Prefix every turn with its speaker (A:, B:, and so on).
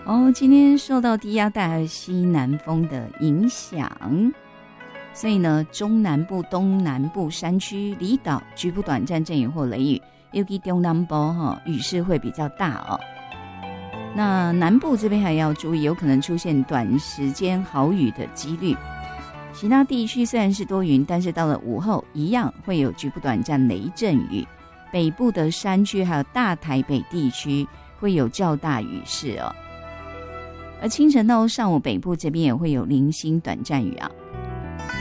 A: 今天受到低压带和西南风的影响，所以呢，中南部、东南部山区、离岛局部短暂阵雨或雷雨，尤其中南部雨势会比较大哦。那南部这边还要注意，有可能出现短时间豪雨的几率。其他地区虽然是多云，但是到了午后一样会有局部短暂雷阵雨。北部的山区还有大台北地区会有较大雨势哦。而清晨到上午北部这边也会有零星短暂雨啊。